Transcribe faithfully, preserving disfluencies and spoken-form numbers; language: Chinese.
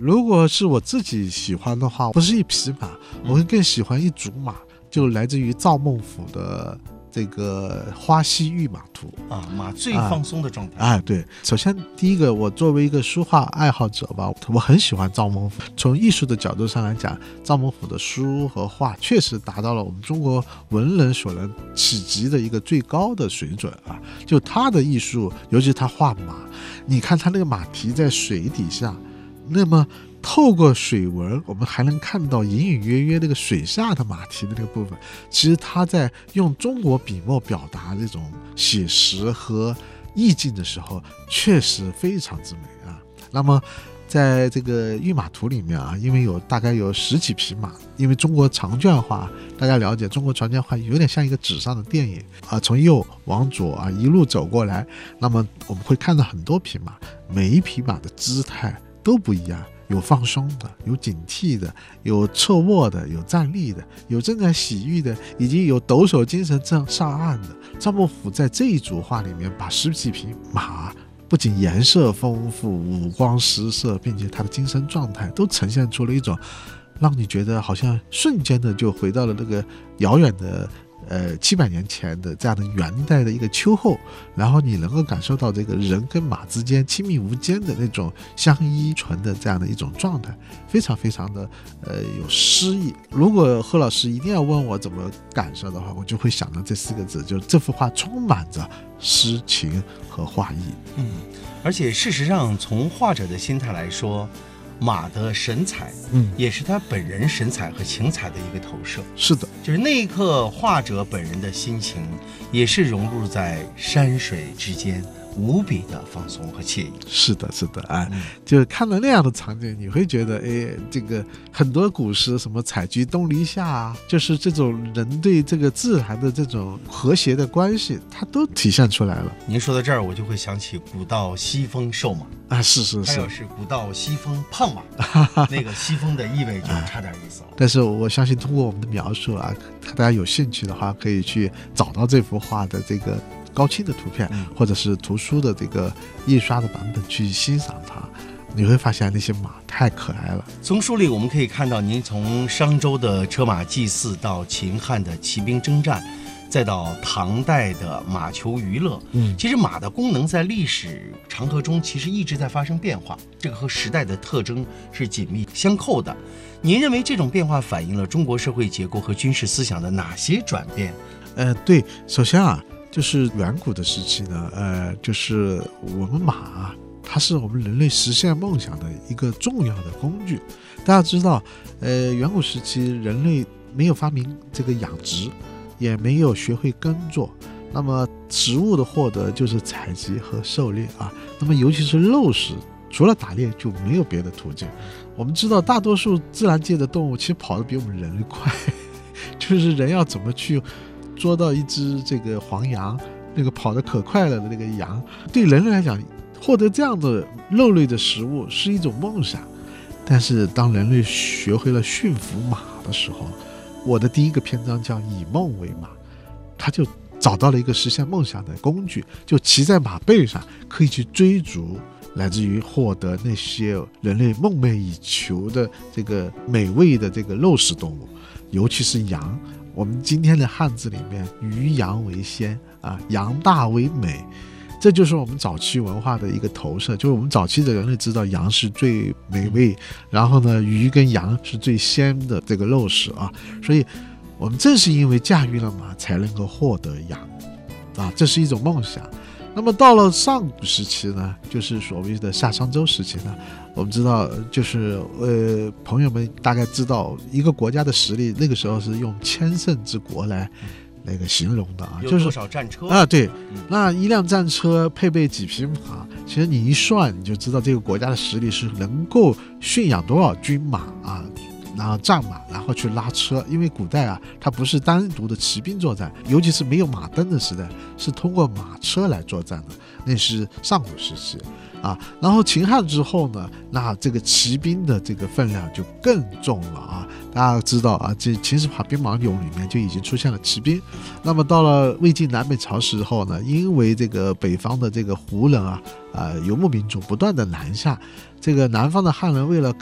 如果是我自己喜欢的话，不是一匹马，我会更喜欢一组马，就来自于赵孟俯的这个花溪御马图啊，马最放松的状态。 哎、啊，对，首先第一个，我作为一个书画爱好者吧，我很喜欢赵孟俯。从艺术的角度上来讲，赵孟俯的书和画确实达到了我们中国文人所能企及的一个最高的水准啊。就他的艺术，尤其他画马，你看他那个马蹄在水底下，那么透过水纹我们还能看到隐隐约约那个水下的马蹄的那个部分，其实他在用中国笔墨表达这种写实和意境的时候确实非常之美啊。那么在这个御马图里面啊，因为有大概有十几匹马，因为中国长卷画大家了解，中国长卷画有点像一个纸上的电影啊，从右往左啊一路走过来，那么我们会看到很多匹马，每一匹马的姿态都不一样，有放松的，有警惕的，有侧卧的，有站立的，有正在洗浴的，以及有抖擞精神正上岸的。赵孟俯在这一组画里面把十几匹马不仅颜色丰富，五光十色，并且他的精神状态都呈现出了一种让你觉得好像瞬间的就回到了那个遥远的呃七百年前的这样的元代的一个秋后，然后你能够感受到这个人跟马之间亲密无间的那种相依存的这样的一种状态，非常非常的呃有诗意。如果贺老师一定要问我怎么感受的话，我就会想到这四个字，就是这幅画充满着诗情和画意。 嗯，而且事实上从画者的心态来说，马的神采，嗯，也是他本人神采和情采的一个投射。 是的， 就是那一刻画者本人的心情也是融入在山水之间，无比的放松和惬意。 是的，是的，哎，嗯、就是看到那样的场景，你会觉得，哎，这个很多古诗，什么采菊东篱下啊，就是这种人对这个自然的这种和谐的关系，它都体现出来了。 您说到这儿，我就会想起古道西风瘦马啊，是是是， 还有是古道西风胖马，那个西风的意味就差点意思了。 但是我相信通过我们的描述啊，大家有兴趣的话，可以去找到这幅画的这个高清的图片，嗯、或者是图书的这个印刷的版本去欣赏它，你会发现那些马太可爱了。 从书里我们可以看到，您从商周的车马祭祀到秦汉的骑兵征战，再到唐代的马球娱乐，嗯，其实马的功能在历史长河中其实一直在发生变化，这个和时代的特征是紧密相扣的。您认为这种变化反映了中国社会结构和军事思想的哪些转变？ 呃，对，首先啊，就是远古的时期呢，呃，就是我们马啊，它是我们人类实现梦想的一个重要的工具。大家知道，呃，远古时期人类没有发明这个养殖，也没有学会耕作，那么食物的获得就是采集和狩猎啊。那么尤其是肉食，除了打猎就没有别的途径。我们知道，大多数自然界的动物其实跑得比我们人类快，就是人要怎么去捉到一只这个黄羊，那个跑得可快了的那个羊，对人类来讲，获得这样的肉类的食物是一种梦想。但是当人类学会了驯服马的时候，我的第一个篇章叫以梦为马，他就找到了一个实现梦想的工具，就骑在马背上可以去追逐来自于获得那些人类梦寐以求的这个美味的这个肉食动物，尤其是羊。我们今天的汉字里面，鱼羊为先啊，羊大为美，这就是我们早期文化的一个投射。就是我们早期的人类知道羊是最美味，然后呢，鱼跟羊是最鲜的这个肉食啊，所以我们正是因为驾驭了马，才能够获得羊啊，这是一种梦想。那么到了上古时期呢，就是所谓的夏商周时期呢，我们知道，就是呃，朋友们大概知道一个国家的实力，那个时候是用千乘之国来那个形容的啊， 有多少战车啊？对，那一辆战车配备几匹马，其实你一算你就知道这个国家的实力是能够驯养多少军马啊。然后战马，然后去拉车，因为古代啊，它不是单独的骑兵作战，尤其是没有马灯的时代，是通过马车来作战的，那是上古时期啊。然后秦汉之后呢，那这个骑兵的这个分量就更重了啊。大家知道啊，这秦始皇兵马俑里面就已经出现了骑兵。那么到了魏晋南北朝时候呢，因为这个北方的这个胡人啊，呃，游牧民族不断的南下，这个南方的汉人为了